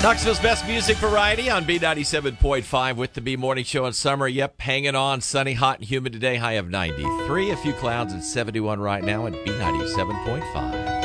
Knoxville's best music variety on B97.5 with the B Morning Show in summer. Yep, hanging on. Sunny, hot, and humid today. High of 93. A few clouds at 71 right now at B97.5.